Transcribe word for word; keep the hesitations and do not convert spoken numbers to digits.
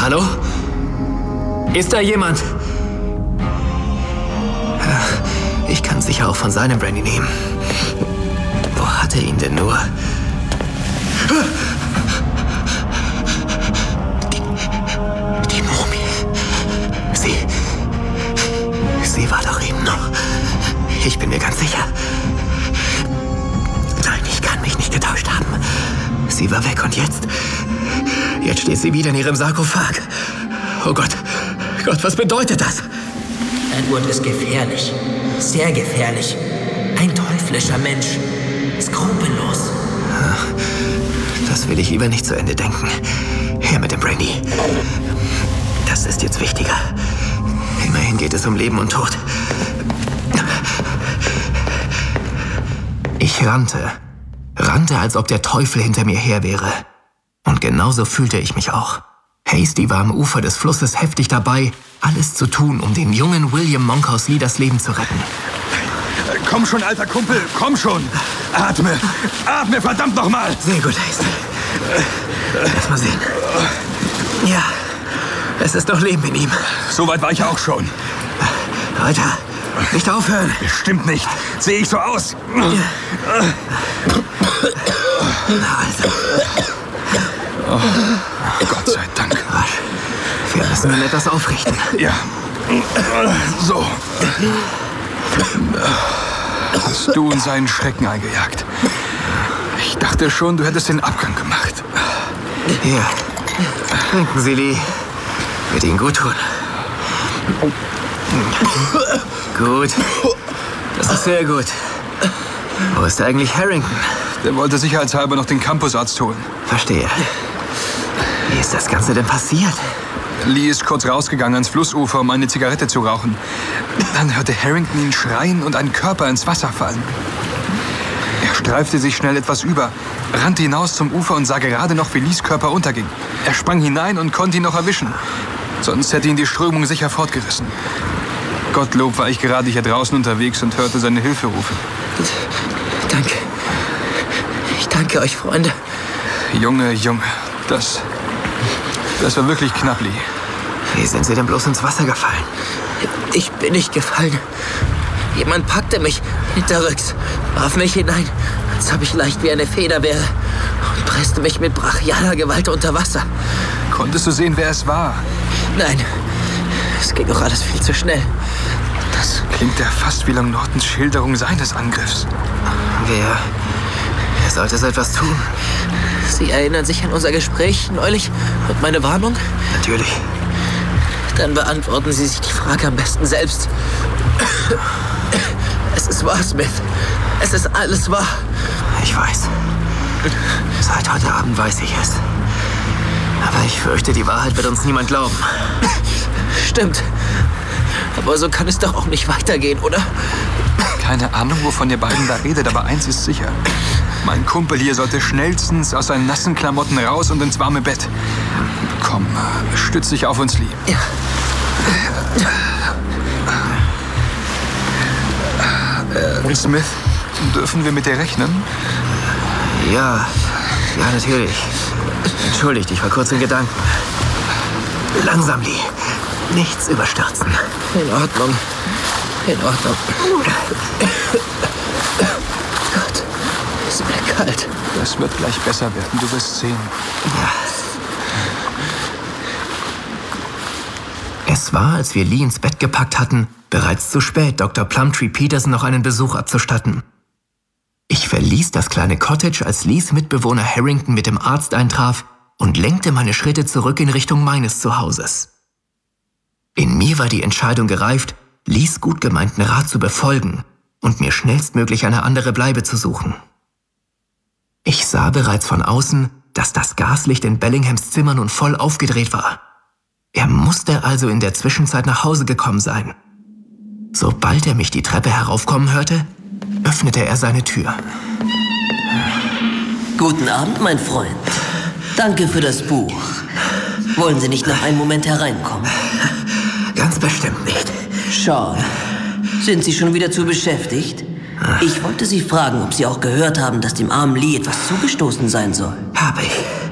Hallo? Ist da jemand? Ich kann sicher auch von seinem Brandy nehmen. Wo hat er ihn denn nur? Die, die Mumie. Sie... Sie war doch eben noch... Ich bin mir ganz sicher. Nein, ich kann mich nicht getäuscht haben. Sie war weg und jetzt... Jetzt steht sie wieder in ihrem Sarkophag. Oh Gott. Gott, was bedeutet das? Edward ist gefährlich. Sehr gefährlich. Ein teuflischer Mensch. Skrupellos. Das will ich lieber nicht zu Ende denken. Her mit dem Brandy. Das ist jetzt wichtiger. Immerhin geht es um Leben und Tod. Ich rannte. Rannte, als ob der Teufel hinter mir her wäre. Und genauso fühlte ich mich auch. Hasty war am Ufer des Flusses heftig dabei, alles zu tun, um den jungen William Monkhouse das Leben zu retten. Komm schon, alter Kumpel, komm schon. Atme, atme, verdammt nochmal. Sehr gut, Hasty. Lass mal sehen. Ja, es ist noch Leben in ihm. So weit war ich auch schon. Weiter, nicht aufhören. Bestimmt nicht. Sehe ich so aus? Also. Oh, Gott sei Dank. Wir müssen ihn etwas aufrichten. Ja. So. Hast du uns einen Schrecken eingejagt? Ich dachte schon, du hättest den Abgang gemacht. Hier. Trinken Sie, Lee. Wird Ihnen gut tun. Gut. Das ist sehr gut. Wo ist eigentlich Harrington? Der wollte sicherheitshalber noch den Campusarzt holen. Verstehe. Wie ist das Ganze denn passiert? Lee ist kurz rausgegangen ans Flussufer, um eine Zigarette zu rauchen. Dann hörte Harrington ihn schreien und einen Körper ins Wasser fallen. Er streifte sich schnell etwas über, rannte hinaus zum Ufer und sah gerade noch, wie Lees Körper unterging. Er sprang hinein und konnte ihn noch erwischen. Sonst hätte ihn die Strömung sicher fortgerissen. Gottlob war ich gerade hier draußen unterwegs und hörte seine Hilferufe. Danke. Ich danke euch, Freunde. Junge, Junge, das... Das war wirklich knapp, Lee. Wie sind Sie denn bloß ins Wasser gefallen? Ich bin nicht gefallen. Jemand packte mich hinterrücks, warf mich hinein, als ob ich leicht wie eine Feder wäre, und presste mich mit brachialer Gewalt unter Wasser. Konntest du sehen, wer es war? Nein, es ging doch alles viel zu schnell. Das klingt ja fast wie Long Nortons Schilderung seines Angriffs. Wer... Wer sollte so etwas tun? Sie erinnern sich an unser Gespräch neulich und meine Warnung? Natürlich. Dann beantworten Sie sich die Frage am besten selbst. Es ist wahr, Smith. Es ist alles wahr. Ich weiß. Seit heute Abend weiß ich es. Aber ich fürchte, die Wahrheit wird uns niemand glauben. Stimmt. Aber so kann es doch auch nicht weitergehen, oder? Keine Ahnung, wovon ihr beiden da redet, aber eins ist sicher. Mein Kumpel hier sollte schnellstens aus seinen nassen Klamotten raus und ins warme Bett. Komm, stütz dich auf uns, Lee. Ja. Äh, Smith, dürfen wir mit dir rechnen? Ja, ja, natürlich. Entschuldigt, ich war kurz in Gedanken. Langsam, Lee. Nichts überstürzen. In Ordnung. In Ordnung. Gott, ist mir kalt. Das wird gleich besser werden, du wirst sehen. Ja. Es war, als wir Lee ins Bett gepackt hatten, bereits zu spät, Doktor Plumtree Peterson noch einen Besuch abzustatten. Ich verließ das kleine Cottage, als Lees Mitbewohner Harrington mit dem Arzt eintraf und lenkte meine Schritte zurück in Richtung meines Zuhauses. In mir war die Entscheidung gereift, Lees gut gemeinten Rat zu befolgen und mir schnellstmöglich eine andere Bleibe zu suchen. Ich sah bereits von außen, dass das Gaslicht in Bellinghams Zimmer nun voll aufgedreht war. Er musste also in der Zwischenzeit nach Hause gekommen sein. Sobald er mich die Treppe heraufkommen hörte, öffnete er seine Tür. Guten Abend, mein Freund. Danke für das Buch. Wollen Sie nicht noch einen Moment hereinkommen? Ganz bestimmt nicht. Sean, sind Sie schon wieder zu beschäftigt? Ich wollte Sie fragen, ob Sie auch gehört haben, dass dem armen Lee etwas zugestoßen sein soll. Habe ich.